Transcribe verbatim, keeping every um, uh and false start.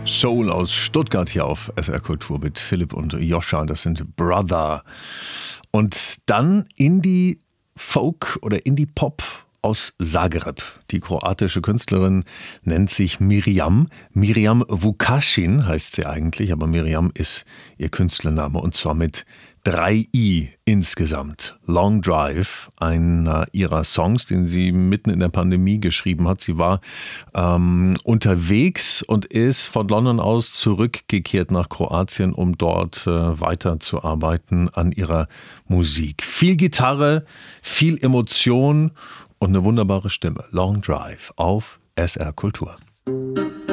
Soul aus Stuttgart hier auf S R Kultur mit Philipp und Joscha. Das sind Brother. Und dann Indie Folk oder Indie Pop aus Zagreb. Die kroatische Künstlerin nennt sich Miriam. Miriam Vukašin heißt sie eigentlich, aber Miriam ist ihr Künstlername und zwar mit drei I insgesamt. Long Drive, einer ihrer Songs, den sie mitten in der Pandemie geschrieben hat. Sie war ähm, unterwegs und ist von London aus zurückgekehrt nach Kroatien, um dort äh, weiterzuarbeiten an ihrer Musik. Viel Gitarre, viel Emotion und eine wunderbare Stimme. Long Drive auf S R Kultur.